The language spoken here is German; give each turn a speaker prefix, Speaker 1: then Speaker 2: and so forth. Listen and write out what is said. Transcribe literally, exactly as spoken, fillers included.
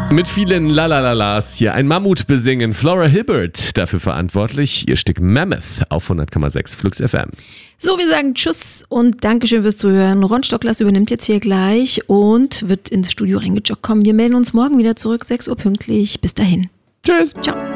Speaker 1: Mit vielen Lalalalas hier ein Mammut besingen. Flora Hibbert dafür verantwortlich. Ihr Stück Mammoth auf hundert Komma sechs Flux F M.
Speaker 2: So, wir sagen Tschüss und Dankeschön fürs Zuhören. Ron Stocklers übernimmt jetzt hier gleich und wird ins Studio reingejoggt kommen. Wir melden uns morgen wieder zurück, sechs Uhr pünktlich. Bis dahin.
Speaker 1: Tschüss.
Speaker 2: Ciao.